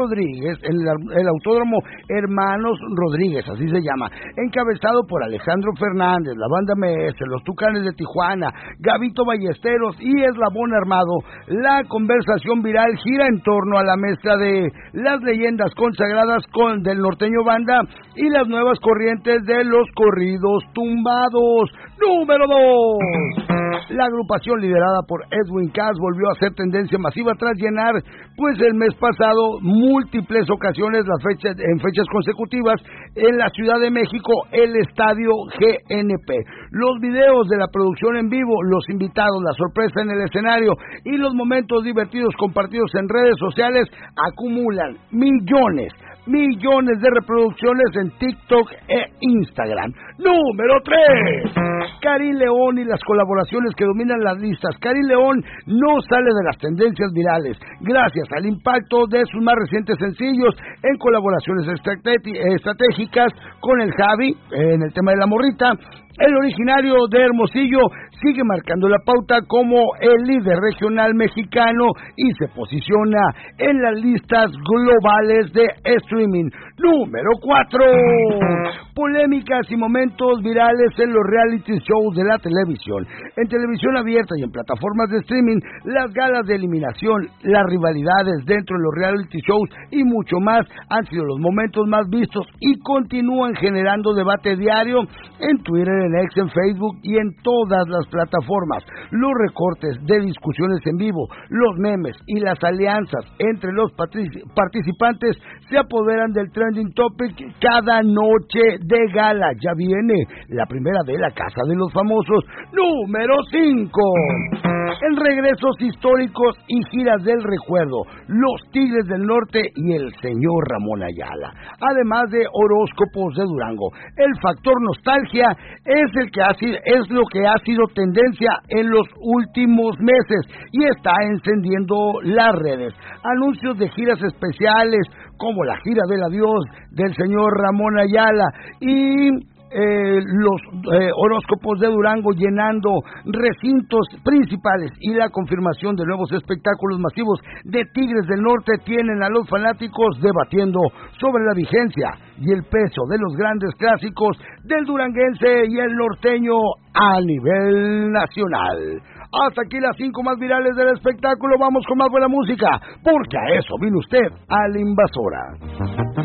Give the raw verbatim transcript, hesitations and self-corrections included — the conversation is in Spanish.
Rodríguez, el, el Autódromo Hermanos Rodríguez, así se llama, encabezado por Alejandro Fernández, la Banda M S, los Tucanes de Tijuana, Gabito Ballesteros y Eslabón Armado. La conversación viral gira en torno a la mezcla de las leyendas consagradas con del norteño banda y las nuevas corrientes de los corridos tumbados. Número dos. La agrupación liderada por Edwin Cass volvió a ser tendencia masiva tras llenar, pues el mes pasado, múltiples ocasiones las fechas, en fechas consecutivas en la Ciudad de México, el Estadio G N P. Los videos de la producción en vivo, los invitados, la sorpresa en el escenario y los momentos divertidos compartidos en redes sociales acumulan millones, millones de reproducciones en TikTok e Instagram. Número tres. Karim León y las colaboraciones que dominan las listas. Karim León no sale de las tendencias virales gracias al impacto de sus más recientes sencillos en colaboraciones estratégicas con el Javi en el tema de la morrita. El originario de Hermosillo sigue marcando la pauta como el líder regional mexicano y se posiciona en las listas globales de streaming. Número cuatro. Polémicas y momentos virales en los reality shows de la televisión. En televisión abierta y en plataformas de streaming, las galas de eliminación, las rivalidades dentro de los reality shows y mucho más han sido los momentos más vistos y continúan generando debate diario en Twitter, en X, en Facebook y en todas las plataformas. Los recortes de discusiones en vivo, los memes y las alianzas entre los participantes se apoderan del trending topic cada noche de gala. Ya viene la primera de la Casa de los Famosos. Número cinco. En regresos históricos y giras del recuerdo, los Tigres del Norte y el señor Ramón Ayala, además de horóscopos de Durango. El factor nostalgia es el que ha sido, es lo que ha sido tendencia en los últimos meses y está encendiendo las redes. Anuncios de giras especiales como la gira del adiós del señor Ramón Ayala y Eh, los eh, horóscopos de Durango llenando recintos principales y la confirmación de nuevos espectáculos masivos de Tigres del Norte tienen a los fanáticos debatiendo sobre la vigencia y el peso de los grandes clásicos del duranguense y el norteño a nivel nacional. Hasta aquí las cinco más virales del espectáculo. Vamos con más buena música, porque a eso vino usted, a La Invasora.